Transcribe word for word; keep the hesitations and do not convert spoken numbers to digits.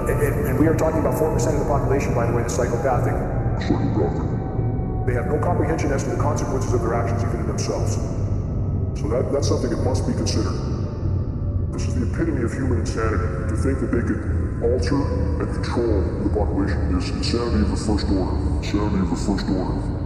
and, and we are talking about four percent of the population, by the way, that's psychopathic. Psychopathic. They have no comprehension as to the consequences of their actions, even in themselves. So that, that's something that must be considered. This is the epitome of human insanity. To think that they could alter and control the population is insanity of the first order. Insanity of the first order.